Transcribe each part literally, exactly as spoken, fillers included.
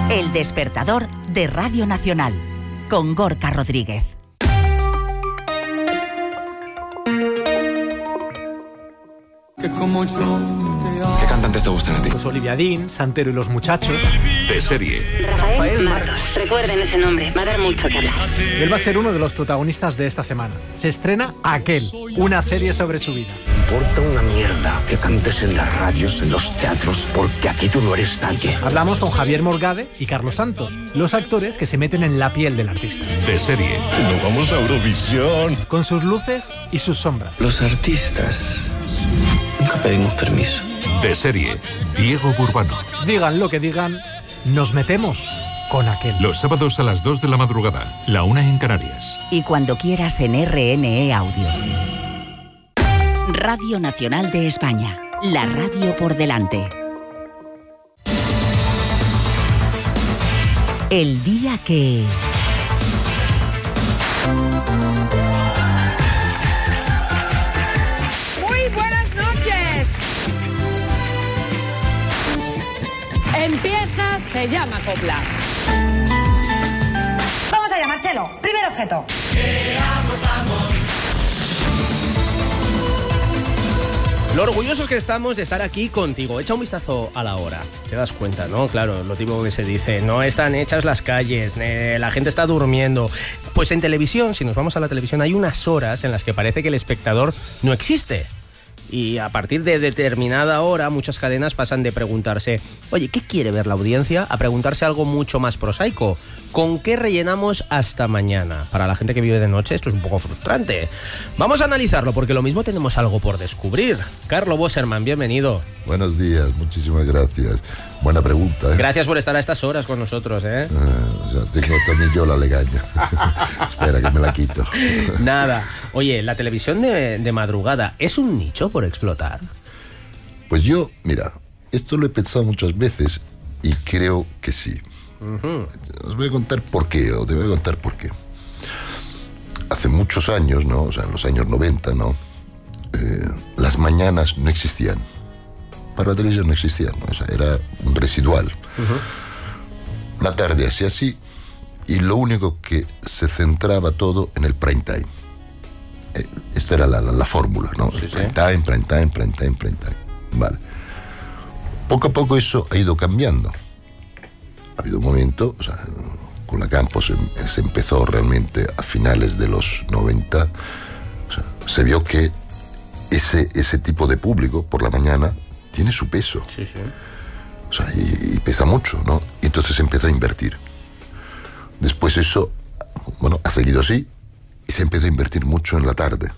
El despertador de Radio Nacional, con Gorka Rodríguez. Que como yo te amo. ¿Qué cantantes te gustan a ti? Pues Olivia Dean, Santero y los Muchachos. De serie. Rafael Martos. Recuerden ese nombre, va a dar mucho que hablar. Él va a ser uno de los protagonistas de esta semana. Se estrena Aquel, una serie sobre su vida. Importa una mierda que cantes en las radios, en los teatros, porque aquí tú no eres nadie. Hablamos con Javier Morgade y Carlos Santos, los actores que se meten en la piel del artista. De serie. Nos vamos a Eurovisión. Con sus luces y sus sombras. Los artistas nunca pedimos permiso. De serie. Diego Burbano. Digan lo que digan, nos metemos con Aquel. Los sábados a las dos de la madrugada, la una en Canarias. Y cuando quieras en R N E Audio. Radio Nacional de España. La radio por delante. El día que... Empieza, se llama copla. Vamos allá, Marcelo. Primer objeto. Lo orgullosos que estamos de estar aquí contigo. Echa un vistazo a la hora. Te das cuenta, ¿no? Claro, lo típico que se dice. No están hechas las calles, eh, la gente está durmiendo. Pues en televisión, si nos vamos a la televisión, hay unas horas en las que parece que el espectador no existe. Y a partir de determinada hora, muchas cadenas pasan de preguntarse, oye, ¿qué quiere ver la audiencia?, a preguntarse algo mucho más prosaico. ¿Con qué rellenamos hasta mañana? Para la gente que vive de noche esto es un poco frustrante. Vamos a analizarlo, porque lo mismo tenemos algo por descubrir. Carlo Boserman, bienvenido. Buenos días, muchísimas gracias. Buena pregunta, ¿eh? Gracias por estar a estas horas con nosotros, ¿eh? Uh, o sea, tengo también yo la legaña. Espera, que me la quito. Nada. Oye, la televisión de, de madrugada, ¿es un nicho por explotar? Pues yo, mira, esto lo he pensado muchas veces y creo que sí. Uh-huh. Os voy a contar por qué, o te voy a contar por qué. Hace muchos años, ¿no? O sea, en los años noventa, ¿no? Eh, las mañanas no existían. Para la televisión no existían, ¿no? O sea, era un residual. Uh-huh. La tarde hacía así y lo único que se centraba todo en el prime time. Eh, esto era la, la, la fórmula, ¿no? Sí, sí. Prime time, prime time, prime time, prime time. Vale. Poco a poco eso ha ido cambiando. Ha habido un momento, o sea, con la Campos se, se empezó realmente a finales de los noventa, o sea, se vio que ese, ese tipo de público por la mañana tiene su peso. Sí, sí. O sea, y, y pesa mucho, ¿no? Y entonces se empezó a invertir. Después eso, bueno, ha seguido así y se empezó a invertir mucho en la tarde.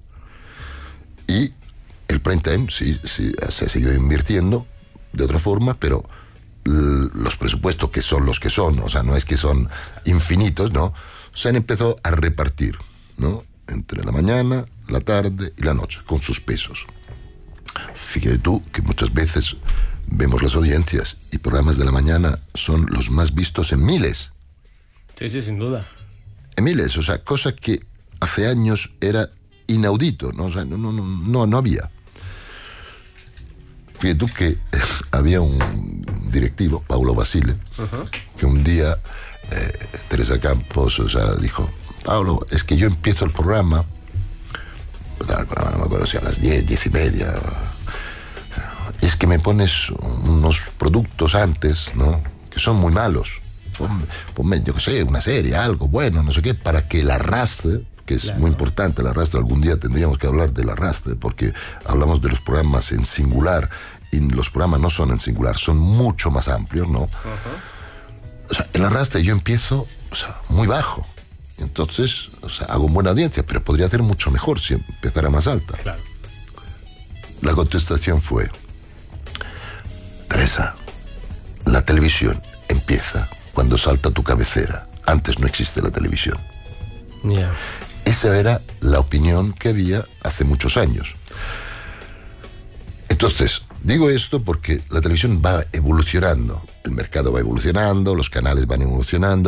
Y el prime time sí, sí se ha seguido invirtiendo de otra forma, pero los presupuestos que son los que son, o sea, no es que son infinitos, ¿no? Se han empezado a repartir, ¿no? Entre la mañana, la tarde y la noche, con sus pesos. Fíjate tú que muchas veces vemos las audiencias y programas de la mañana son los más vistos en miles. Sí, sí, sin duda. En miles, o sea, cosa que hace años era inaudito, ¿no? O sea, no, no, no, no había. Fíjate tú que había un directivo, Paulo Basile, uh-huh. que un día eh, Teresa Campos, o sea, dijo, Paulo, es que yo empiezo el programa, pues, el programa no me acuerdo si a las diez, diez y media, es que me pones unos productos antes, ¿no?, que son muy malos. Ponme, ponme, yo qué sé, una serie, algo bueno, no sé qué, para que el arrastre, que es claro. muy importante el arrastre, algún día tendríamos que hablar del arrastre, porque hablamos de los programas en singular, y los programas no son en singular, son mucho más amplios, ¿no? Uh-huh. O sea, el arrastre yo empiezo, o sea, muy bajo, entonces, o sea, hago buena audiencia, pero podría hacer mucho mejor si empezara más alta. Claro. La contestación fue, Teresa, la televisión empieza cuando salta tu cabecera, antes no existe la televisión. Yeah. Esa era la opinión que había hace muchos años. Entonces, digo esto porque la televisión va evolucionando, el mercado va evolucionando, los canales van evolucionando,